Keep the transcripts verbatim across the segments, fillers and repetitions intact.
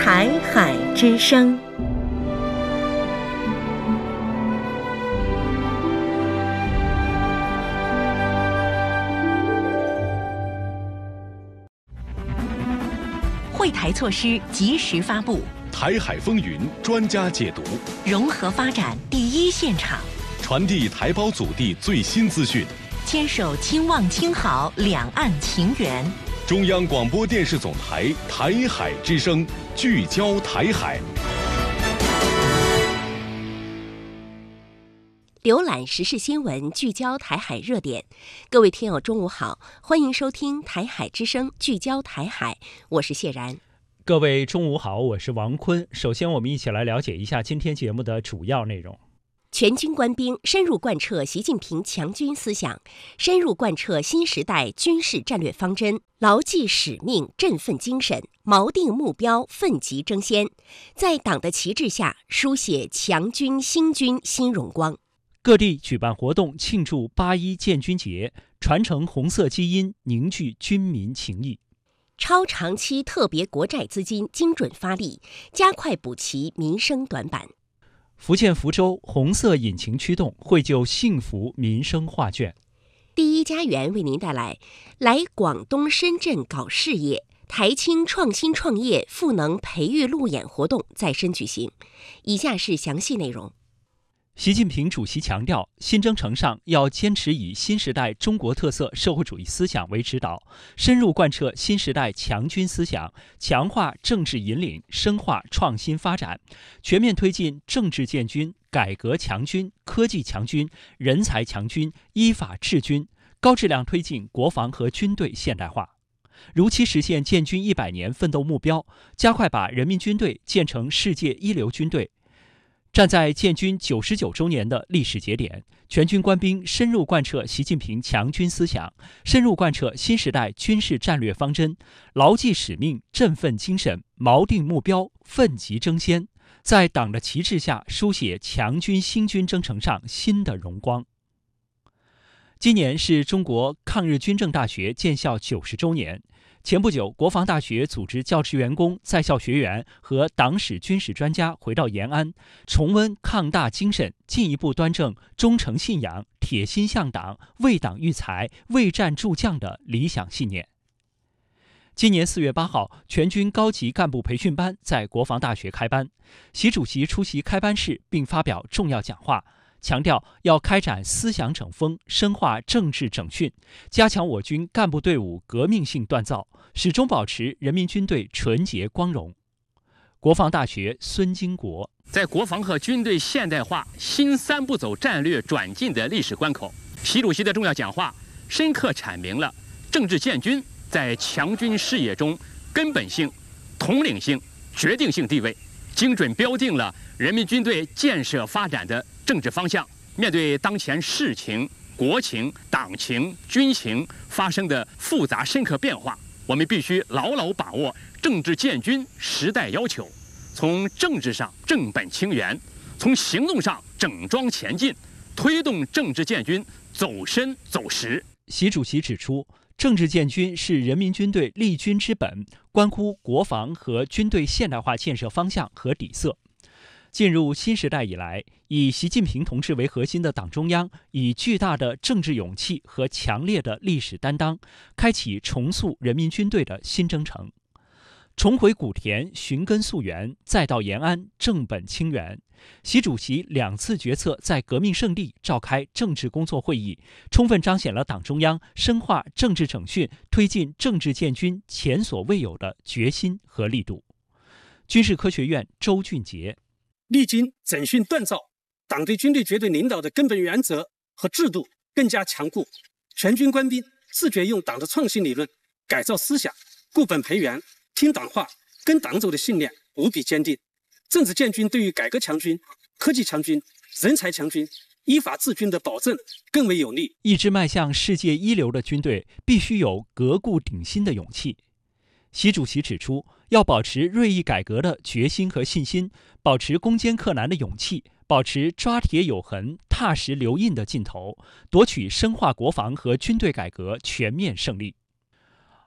台海之声。会台措施及时发布， 台海风云专家解读， 融合发展第一现场， 传递台胞祖地最新资讯， 牵手亲望亲好两岸情缘。 中央广播电视总台台海之声，聚焦台海。 浏览时事新闻，聚焦台海热点。各位听友中午好，欢迎收听台海之声，聚焦台海，我是谢然。 各位中午好，我是王坤。首先我们一起来了解一下今天节目的主要内容。 全军官兵深入贯彻习近平强军思想，深入贯彻新时代军事战略方针，牢记使命，振奋精神，锚定目标，奋楫争先，在党的旗帜下书写强军新军新荣光。 各地举办活动庆祝八一建军节，传承红色基因，凝聚军民情谊。 超长期特别国债资金精准发力，加快补齐民生短板。 福建福州红色引擎驱动，绘就幸福民生画卷。 第一家园为您带来来广东深圳搞事业，台青创新创业赋能培育路演活动在深举行。以下是详细内容。 习近平主席强调，新征程上要坚持以新时代中国特色社会主义思想为指导，深入贯彻新时代强军思想，强化政治引领，深化创新发展，全面推进政治建军、改革强军、科技强军、人才强军、依法治军，高质量推进国防和军队现代化，如期实现建军一百年奋斗目标，加快把人民军队建成世界一流军队。站在建军九十九周年的历史节点，全军官兵深入贯彻习近平强军思想，深入贯彻新时代军事战略方针，牢记使命，振奋精神，锚定目标，奋楫争先，在党的旗帜下书写强军新军征程上新的荣光。今年是中国抗日军政大学建校九十周年。前不久，国防大学组织教职员工、在校学员和党史军史专家回到延安，重温抗大精神，进一步端正忠诚信仰、铁心向党、为党育才、为战助将的理想信念。今年四月八号，全军高级干部培训班在国防大学开班，习主席出席开班式并发表重要讲话，强调要开展思想整风，深化政治整训，加强我军干部队伍革命性锻造，始终保持人民军队纯洁光荣。国防大学孙金国在国防和军队现代化新三步走战略转进的历史关口，习主席的重要讲话深刻阐明了政治建军在强军事业中根本性、统领性、决定性地位，精准标定了人民军队建设发展的政治方向。面对当前世情、国情、党情、军情发生的复杂深刻变化，我们必须牢牢把握政治建军时代要求，从政治上正本清源，从行动上整装前进，推动政治建军走深走实。 习主席指出，政治建军是人民军队立军之本，关乎国防和军队现代化建设方向和底色。进入新时代以来，以习近平同志为核心的党中央以巨大的政治勇气和强烈的历史担当，开启重塑人民军队的新征程。重回古田，寻根溯源，再到延安，正本清源。习主席两次决策在革命圣地召开政治工作会议，充分彰显了党中央深化政治整训、推进政治建军前所未有的决心和力度。军事科学院周俊杰， 历经整训锻造，党对军队绝对领导的根本原则和制度更加强固，全军官兵自觉用党的创新理论改造思想，固本培元，听党话，跟党走的信念无比坚定。政治建军对于改革强军、科技强军、人才强军、依法治军的保证更为有力。 一支迈向世界一流的军队，必须有革故鼎新的勇气。习主席指出，要保持锐意改革的决心和信心，保持攻坚克难的勇气，保持抓铁有痕、踏实留印的劲头，夺取深化国防和军队改革全面胜利。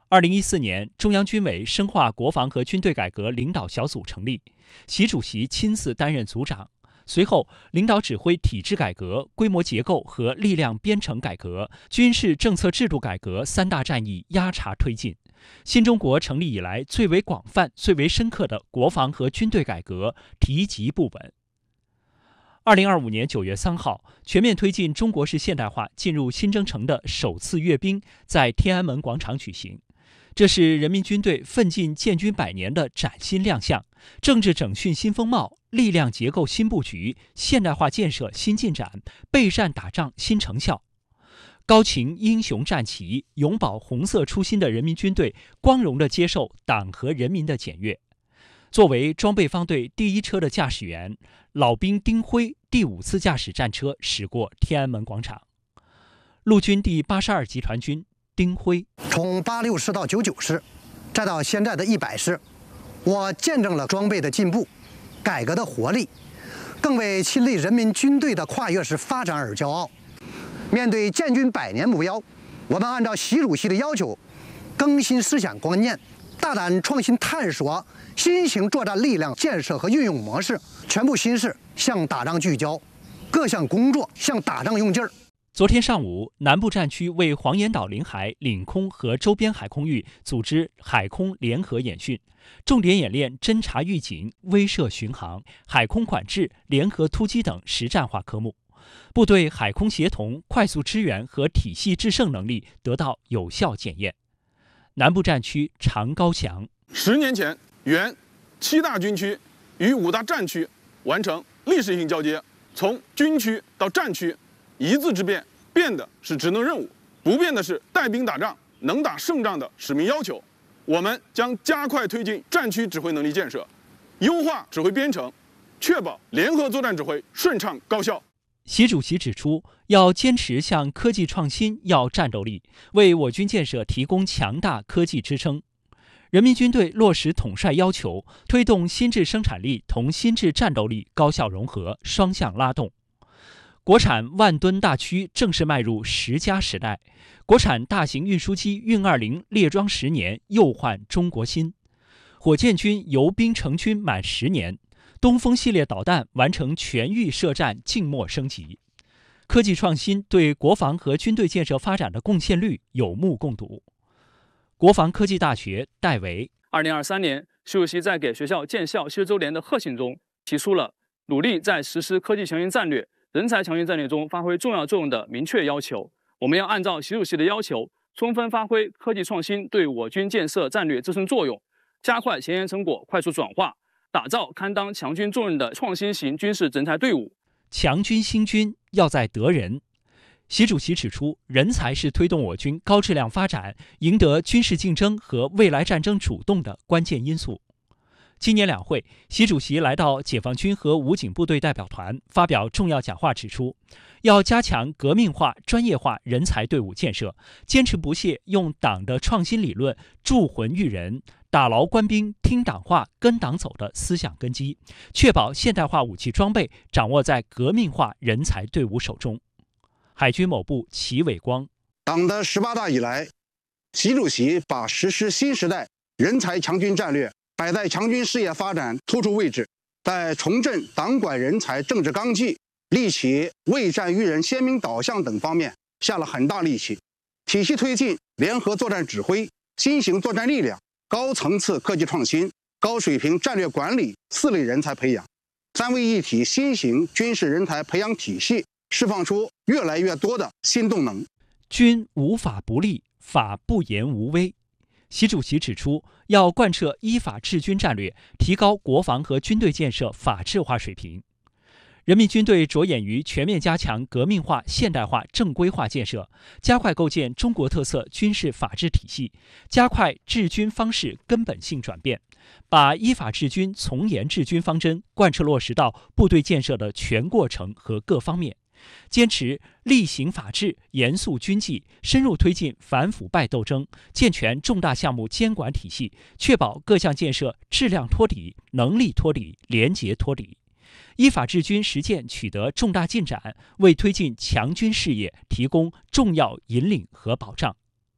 二零一四年，中央军委深化国防和军队改革领导小组成立，习主席亲自担任组长。随后，领导指挥体制改革、规模结构和力量编程改革、军事政策制度改革三大战役压茬推进。新中国成立以来最为广泛、最为深刻的国防和军队改革提及不稳。二零二五年九月三号，全面推进中国式现代化进入新征程的首次阅兵在天安门广场举行。这是人民军队奋进建军百年的崭新亮相，政治整训新风貌，力量结构新布局，现代化建设新进展，备战打仗新成效。高擎英雄战旗，永葆红色初心的人民军队，光荣地接受党和人民的检阅。作为装备方队第一车的驾驶员，老兵丁辉第五次驾驶战车驶过天安门广场。陆军第八十二集团军丁辉， 从八六师到九九师，再到现在的一百师，我见证了装备的进步，改革的活力，更为亲历人民军队的跨越式发展而骄傲。面对建军百年目标，我们按照习主席的要求，更新思想观念，大胆创新探索新型作战力量建设和运用模式，全部心思向打仗聚焦，各项工作向打仗用劲儿。 昨天上午，南部战区为黄岩岛领海、领空和周边海空域组织海空联合演训，重点演练侦察预警、威慑巡航、海空管制、联合突击等实战化科目，部队海空协同、快速支援和体系制胜能力得到有效检验。南部战区常高翔， 十年前，原七大军区与五大战区完成历史性交接，从军区到战区，一字之变，变的是职能任务，不变的是带兵打仗、能打胜仗的使命要求。我们将加快推进战区指挥能力建设，优化指挥编程，确保联合作战指挥顺畅高效。 习主席指出，要坚持向科技创新要战斗力，为我军建设提供强大科技支撑。人民军队落实统帅要求，推动新质生产力同新质战斗力高效融合，双向拉动。国产万吨大驱正式迈入十佳时代，国产大型运输机运二零列装十年，又焕中国新。火箭军由兵成军满十年，东风系列导弹完成全域射战静默升级。科技创新对国防和军队建设发展的贡献率有目共睹。国防科技大学戴维， 二零二三年，习主席在给学校建校七十周年的贺信中提出了努力在实施科技强军战略、人才强军战略中发挥重要作用的明确要求。我们要按照习主席的要求，充分发挥科技创新对我军建设战略支撑作用，加快前沿成果快速转化，打造堪当强军重任的创新型军事人才队伍。 强军兴军要在得人。习主席指出，人才是推动我军高质量发展、赢得军事竞争和未来战争主动的关键因素。今年两会，习主席来到解放军和武警部队代表团发表重要讲话，指出要加强革命化、专业化人才队伍建设，坚持不懈用党的创新理论铸魂育人，打牢官兵听党话、跟党走的思想根基，确保现代化武器装备掌握在革命化人才队伍手中。海军某部齐伟光， 党的十八大以来，习主席把实施新时代人才强军战略摆在强军事业发展突出位置，在重振党管人才政治纲纪、立起为战育人鲜明导向等方面下了很大力气，体系推进联合作战指挥、新型作战力量、高层次科技创新、高水平战略管理四类人才培养，三位一体新型军事人才培养体系释放出越来越多的新动能。 军无法不立，法不严无威。习主席指出，要贯彻依法治军战略，提高国防和军队建设法治化水平。人民军队着眼于全面加强革命化、现代化、正规化建设，加快构建中国特色军事法治体系，加快治军方式根本性转变，把依法治军、从严治军方针贯彻落实到部队建设的全过程和各方面。坚持厉行法治、严肃军纪，深入推进反腐败斗争，健全重大项目监管体系，确保各项建设质量托底、能力托底、廉洁托底。依法治军实践取得重大进展，为推进强军事业提供重要引领和保障。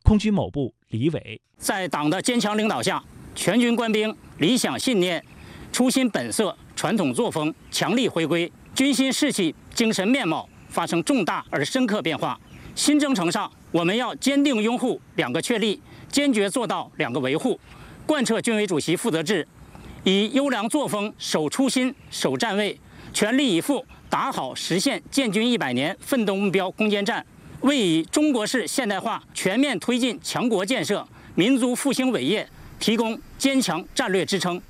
空军某部李伟， 在党的坚强领导下，全军官兵理想信念、初心本色、传统作风强力回归，军心士气、精神面貌发生重大而深刻变化。新征程上，我们要坚定拥护两个确立，坚决做到两个维护，贯彻军委主席负责制，以优良作风守初心、守站位，全力以赴打好实现建军一百年奋斗目标攻坚战，为以中国式现代化全面推进强国建设、民族复兴伟业提供坚强战略支撑。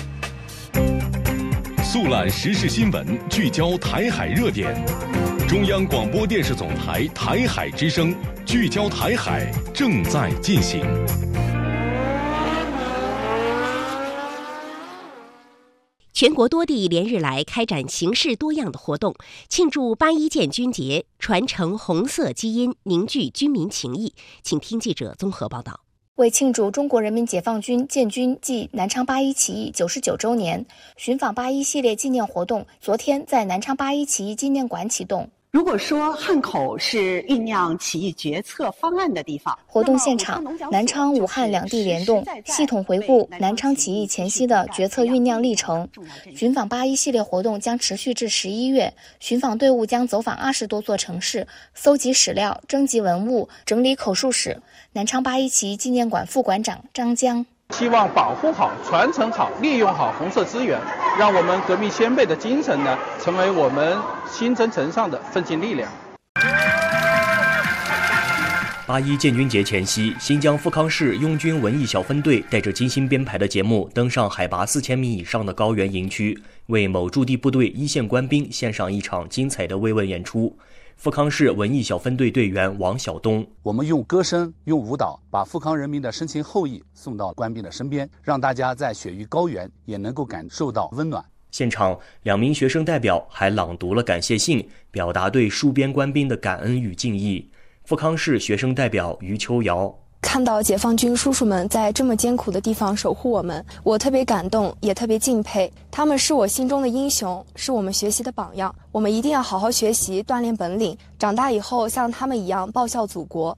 速览时事新闻，聚焦台海热点。中央广播电视总台台海之声，聚焦台海正在进行。 全国多地连日来开展形式多样的活动，庆祝八一建军节，传承红色基因，凝聚军民情谊。请听记者综合报道。 为庆祝中国人民解放军建军暨南昌八一起义九十九周年，寻访八一系列纪念活动昨天在南昌八一起义纪念馆启动。 如果说汉口是酝酿起义决策方案的地方， 活动现场，南昌、武汉两地联动，系统回顾南昌起义前夕的决策酝酿历程。寻访八一系列活动将持续至十一月，寻访队伍将走访二十多座城市，搜集史料、征集文物、整理口述史。南昌八一起义纪念馆副馆长张江。 希望保护好、传承好、利用好红色资源，让我们革命先辈的精神呢，成为我们新征程上的奋进力量。 八一建军节前夕，新疆富康市拥军文艺小分队带着精心编排的节目，登上海拔四千米以上的高原营区，为某驻地部队一线官兵献上一场精彩的慰问演出。富康市文艺小分队队员王晓东， 我们用歌声、用舞蹈，把富康人民的深情厚谊送到官兵的身边，让大家在雪域高原也能够感受到温暖。 现场，两名学生代表还朗读了感谢信，表达对戍边官兵的感恩与敬意。富康市学生代表于秋瑶， 看到解放军叔叔们在这么艰苦的地方守护我们，我特别感动，也特别敬佩。他们是我心中的英雄，是我们学习的榜样。我们一定要好好学习，锻炼本领，长大以后像他们一样报效祖国。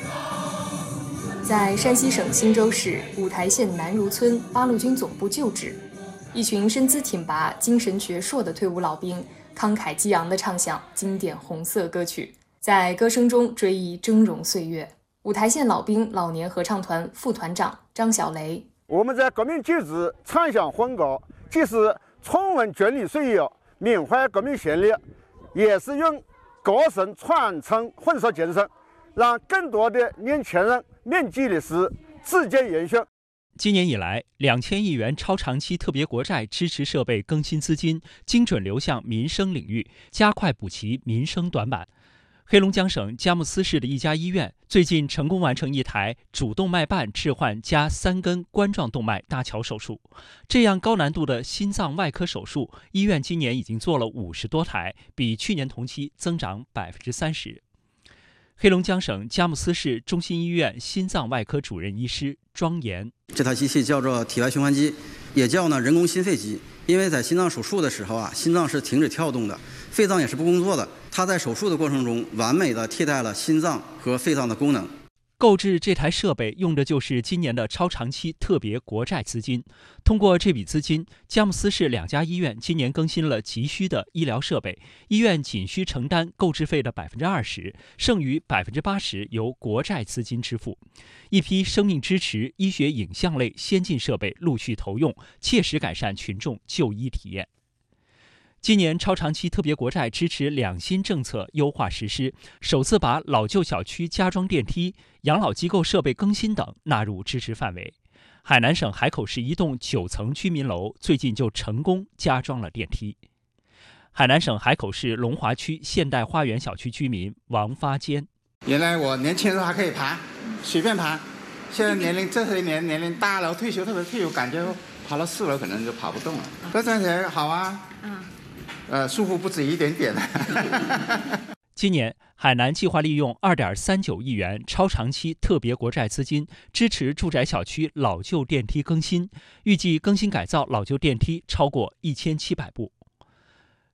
在山西省忻州市五台县南如村八路军总部旧址，一群身姿挺拔、精神矍铄的退伍老兵，慷慨激昂地唱响经典红色歌曲，在歌声中追忆峥嵘岁月。五台县老兵老年合唱团副团长张小雷， 我们在革命旧址唱响欢歌，既是重温军旅岁月，缅怀革命先烈，也是用歌声传承红色精神，让更多的年轻人铭记历史，自见延续。 今年以来，两千亿元超长期特别国债支持设备更新资金精准流向民生领域，加快补齐民生短板。黑龙江省佳木斯市的一家医院最近成功完成一台主动脉瓣置换加三根冠状动脉搭桥手术。这样高难度的心脏外科手术，医院今年已经做了五十多台，比去年同期增长百分之三十。黑龙江省佳木斯市中心医院心脏外科主任医师庄岩， 这台机器叫做体外循环机，也叫呢人工心肺机。因为在心脏手术的时候啊，心脏是停止跳动的，肺脏也是不工作的。它在手术的过程中，完美的替代了心脏和肺脏的功能。 购置这台设备用的就是今年的超长期特别国债资金。通过这笔资金，佳木斯市两家医院今年更新了急需的医疗设备，医院仅需承担购置费的百分之二十，剩余百分之八十由国债资金支付。一批生命支持、医学影像类先进设备陆续投用，切实改善群众就医体验。今年超长期特别国债支持两新政策优化实施，首次把老旧小区加装电梯、养老机构设备更新等纳入支持范围。海南省海口市一栋九层居民楼最近就成功加装了电梯。海南省海口市龙华区现代花园小区居民王发坚， 原来我年轻的时候还可以爬，随便爬，现在年龄这些年年龄大了，退休特别退休，感觉爬到四楼可能就跑不动了。这站起来好啊，嗯。呃，舒服不止一点点。 今年，海南计划利用 二点三九亿元超长期特别国债资金，支持住宅小区老旧电梯更新，预计更新改造老旧电梯超过一千七百部。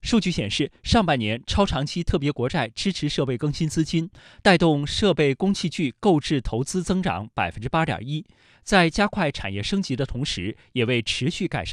数据显示，上半年超长期特别国债支持设备更新资金，带动设备工器具购置投资增长百分之八点一，在加快产业升级的同时，也为持续改善